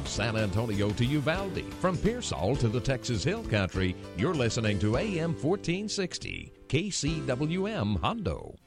San Antonio to Uvalde, from Pearsall to the Texas Hill Country, you're listening to AM 1460, KCWM Hondo.